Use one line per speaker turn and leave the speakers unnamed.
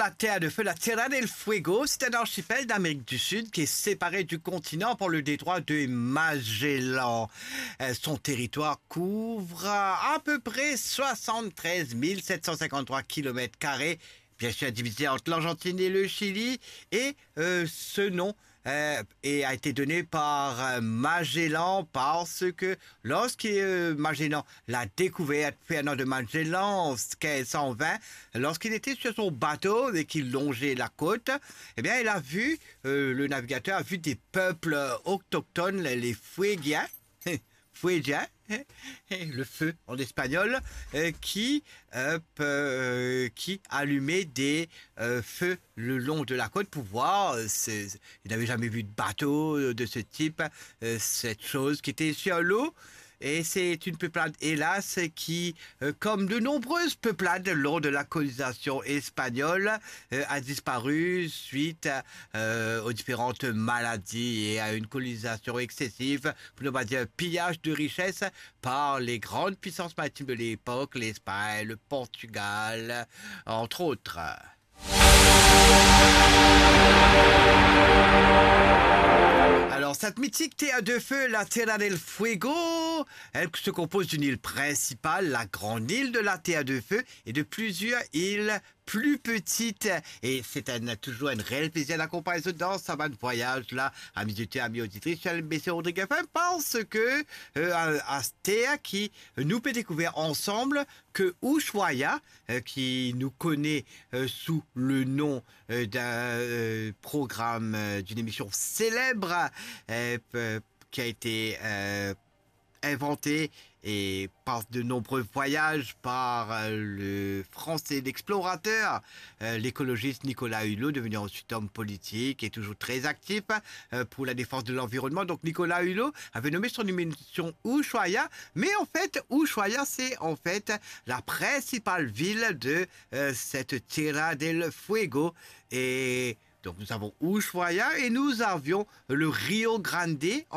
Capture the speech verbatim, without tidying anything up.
la Terre de Feu, la Tierra del Fuego, c'est un archipel d'Amérique du Sud qui est séparé du continent par le détroit de Magellan. Euh, Son territoire couvre à peu près soixante-treize mille sept cent cinquante-trois kilomètres carrés, bien sûr divisé entre l'Argentine et le Chili, et euh, ce nom euh, et a été donné par euh, Magellan parce que lorsque euh, Magellan l'a découvert, Fernand de Magellan, en quinze cent vingt, lorsqu'il était sur son bateau et qu'il longeait la côte, eh bien, il a vu, euh, le navigateur a vu des peuples autochtones, les Fuegiens, Fuegiens, le feu en espagnol, euh, qui, euh, peut, euh, qui allumait des euh, feux le long de la côte pour voir. Euh, il n'avait jamais vu de bateau de ce type, euh, cette chose qui était sur l'eau. Et c'est une peuplade, hélas, qui, euh, comme de nombreuses peuplades lors de la colonisation espagnole, euh, a disparu suite euh, aux différentes maladies et à une colonisation excessive, pour ne pas dire pillage de richesses par les grandes puissances maritimes de l'époque, l'Espagne, le Portugal, entre autres. Alors, cette mythique Terre de Feu, la Tierra del Fuego, elle se compose d'une île principale, la grande île de la Terre de Feu, et de plusieurs îles plus petites. Et c'est un, toujours un réel plaisir d'accompagner dans ce voyage-là, amis auditeurs, amis auditrices, chez M C Rodrigue F M, parce que euh, à cette terre qui nous peut découvrir ensemble que Ushuaia, euh, qui nous connaît euh, sous le nom euh, d'un euh, programme, euh, d'une émission célèbre, euh, qui a été euh, inventé et par de nombreux voyages par euh, le français l'explorateur, euh, l'écologiste Nicolas Hulot, devenu ensuite homme politique et toujours très actif euh, pour la défense de l'environnement. Donc Nicolas Hulot avait nommé son émission Ushuaia, mais en fait Ushuaia c'est en fait la principale ville de euh, cette Tierra del Fuego. Et donc nous avons Ushuaia et nous avions le Rio Grande